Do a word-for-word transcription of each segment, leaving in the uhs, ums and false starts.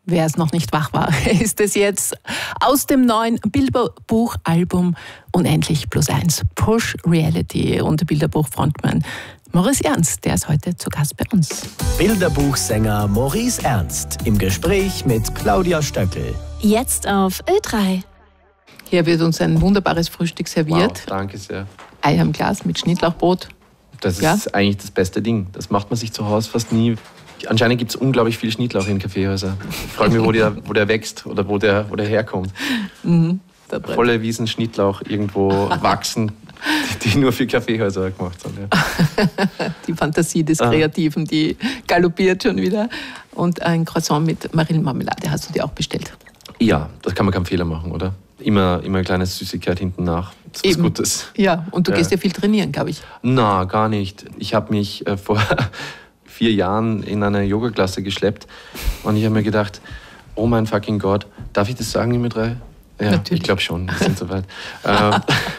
Wer es noch nicht wach war, ist es jetzt aus dem neuen Bilderbuch-Album Unendlich plus eins, Push Reality, und Bilderbuch-Frontmann Maurice Ernst, der ist heute zu Gast bei uns. Bilderbuchsänger Maurice Ernst im Gespräch mit Claudia Stöckl. Jetzt auf Ö drei. Hier wird uns ein wunderbares Frühstück serviert. Wow, danke sehr. Eier im Glas mit Schnittlauchbrot. Das ist Ja? eigentlich das beste Ding. Das macht man sich zu Hause fast nie. Anscheinend gibt es unglaublich viel Schnittlauch in Kaffeehäusern. Ich frage mich, wo der, wo der wächst oder wo der, wo der herkommt. Mhm, Volle Wiesen Schnittlauch irgendwo wachsen, die, die nur für Kaffeehäuser gemacht sind. Ja. Die Fantasie des Kreativen, die galoppiert schon wieder. Und ein Croissant mit Marillenmarmelade hast du dir auch bestellt. Ja, das kann man keinen Fehler machen, oder? Immer, immer eine kleine Süßigkeit hinten nach. Das ist was Gutes. Ja, und du Ja. gehst ja viel trainieren, glaube ich. Na, gar nicht. Ich habe mich äh, vor vier Jahren in eine Yoga-Klasse geschleppt und ich habe mir gedacht, oh mein fucking Gott, darf ich das sagen in Ö drei? Ja, Natürlich. Ich glaube schon, wir sind soweit. ähm,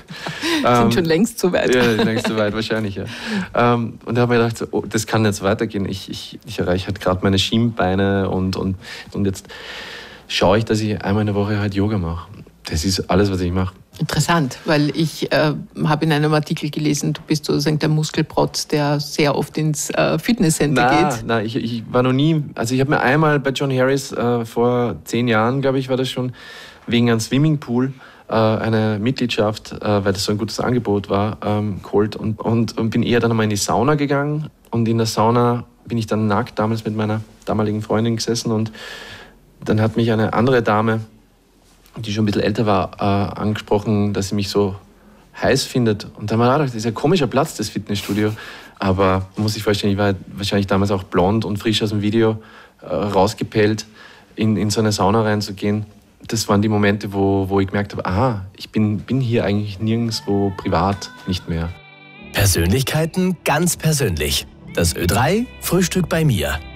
Sind schon längst so weit. Ja, längst so weit, wahrscheinlich, ja. Ähm, und da habe ich mir gedacht, so, oh, das kann jetzt weitergehen. Ich, ich, ich erreiche halt gerade meine Schienbeine und, und, und jetzt schaue ich, dass ich einmal in der Woche halt Yoga mache. Das ist alles, was ich mache. Interessant, weil ich äh, habe in einem Artikel gelesen, du bist sozusagen der Muskelprotz, der sehr oft ins äh, Fitnesscenter Na, geht. na, ich, ich war noch nie, also ich habe mir einmal bei John Harris äh, vor zehn Jahren, glaube ich, war das schon, wegen einem Swimmingpool äh, eine Mitgliedschaft, äh, weil das so ein gutes Angebot war, ähm, geholt und, und, und bin eher dann einmal in die Sauna gegangen und in der Sauna bin ich dann nackt damals mit meiner damaligen Freundin gesessen und dann hat mich eine andere Dame, die schon ein bisschen älter war, äh, angesprochen, dass sie mich so heiß findet. Und dann habe ich gedacht, das ist ein komischer Platz, das Fitnessstudio. Aber man muss sich vorstellen, ich war wahrscheinlich damals auch blond und frisch aus dem Video äh, rausgepellt, in, in so eine Sauna reinzugehen. Das waren die Momente, wo, wo ich gemerkt habe, aha, ich bin, bin hier eigentlich nirgendwo privat nicht mehr. Persönlichkeiten ganz persönlich. Das Ö drei Frühstück bei mir.